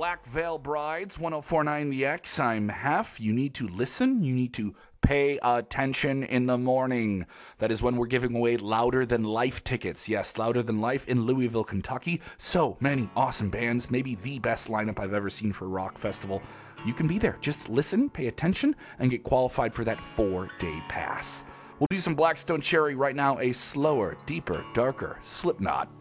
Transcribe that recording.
Black Veil Brides, 1049 The X. I'm Hef. You need to listen. You need to pay attention in the morning. That is when we're giving away Louder Than Life tickets. Yes, Louder Than Life in Louisville, Kentucky. So many awesome bands. Maybe the best lineup I've ever seen for a rock festival. You can be there. Just listen, pay attention, and get qualified for that 4-day pass. We'll do some Blackstone Cherry right now. A slower, deeper, darker Slipknot.